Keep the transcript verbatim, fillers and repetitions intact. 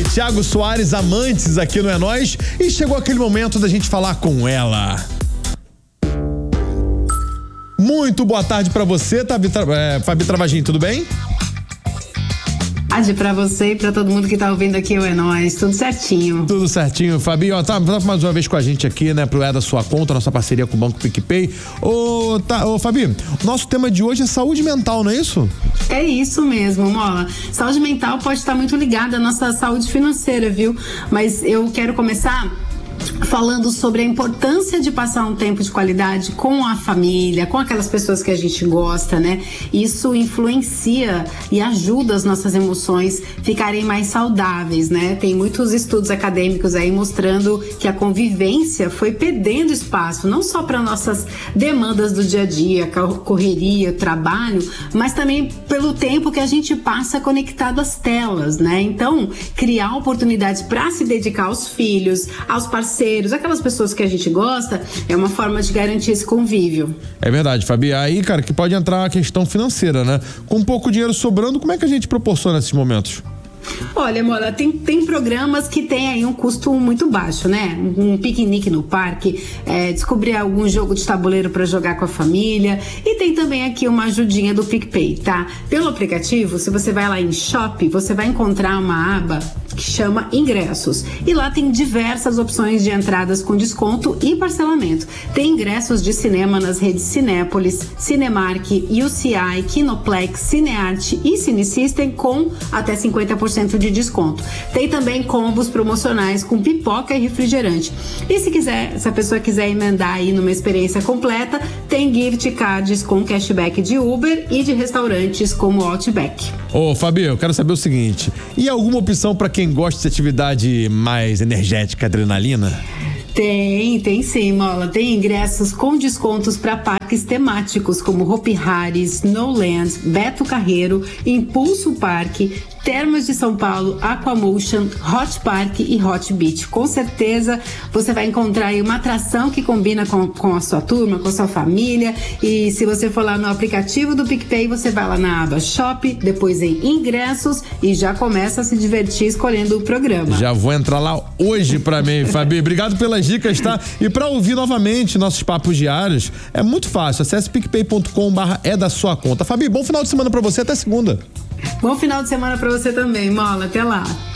Aí, Thiago Soares, Amantes aqui no É Nóis, e chegou aquele momento da gente falar com ela. Muito boa tarde pra você, Fabi, é, Fabi Travagin, tudo bem? Tarde pra você e pra todo mundo que tá ouvindo aqui o É Nóis, tudo certinho. Tudo certinho, Fabi, ó, tá, tá mais uma vez com a gente aqui, né, pro É da Sua Conta, nossa parceria com o Banco PicPay. Ô, tá, ô, Fabi, nosso tema de hoje é saúde mental, não é isso? É isso mesmo, Mola. Saúde mental pode estar muito ligada à nossa saúde financeira, viu? Mas eu quero começar falando sobre a importância de passar um tempo de qualidade com a família, com aquelas pessoas que a gente gosta, né? Isso influencia e ajuda as nossas emoções ficarem mais saudáveis, né? Tem muitos estudos acadêmicos aí mostrando que a convivência foi perdendo espaço, não só para nossas demandas do dia a dia, correria, trabalho, mas também pelo tempo que a gente passa conectado às telas, né? Então, criar oportunidades para se dedicar aos filhos, aos parceiros, aquelas pessoas que a gente gosta, é uma forma de garantir esse convívio. É verdade, Fabi. Aí, cara, que pode entrar a questão financeira, né? Com pouco dinheiro sobrando, como é que a gente proporciona esses momentos? Olha, Mola, tem, tem programas que tem aí um custo muito baixo, né? Um piquenique no parque, é, descobrir algum jogo de tabuleiro para jogar com a família, e tem também aqui uma ajudinha do PicPay, tá? Pelo aplicativo, se você vai lá em Shop, você vai encontrar uma aba que chama Ingressos, e lá tem diversas opções de entradas com desconto e parcelamento. Tem ingressos de cinema nas redes Cinépolis, Cinemark, U C I, Kinoplex, Cinearte e Cinesystem com até cinquenta por cento de desconto. Tem também combos promocionais com pipoca e refrigerante. E se quiser, se a pessoa quiser emendar aí numa experiência completa, tem gift cards com cashback de Uber e de restaurantes como Outback. Ô, Fabi, eu quero saber o seguinte, e alguma opção para quem gosta de atividade mais energética, adrenalina? Tem, tem sim, Mola. Tem ingressos com descontos para parques temáticos como Hopi Hari, Snowland, Beto Carreiro, Impulso Parque, Termas de São Paulo, Aquamotion, Hot Park e Hot Beach. Com certeza você vai encontrar aí uma atração que combina com, com a sua turma, com a sua família. E se você for lá no aplicativo do PicPay, você vai lá na aba Shop, depois em Ingressos e já começa a se divertir escolhendo o programa. Já vou entrar lá hoje pra mim, Fabi. Obrigado pelas dicas, tá? E pra ouvir novamente nossos papos diários, é muito fácil. Acesse picpay ponto com barra é da sua conta. Fabi, bom final de semana pra você, até segunda. Bom final de semana pra você também, Mola. Até lá.